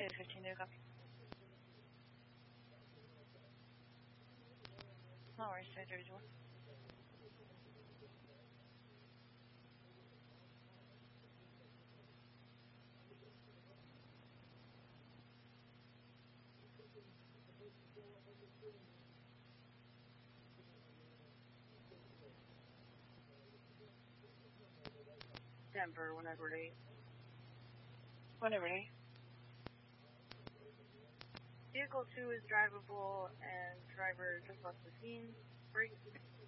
215 to copy. No worries, 231. Denver, whenever ready. Whenever ready. Vehicle 2 is drivable and driver just left the scene. Break.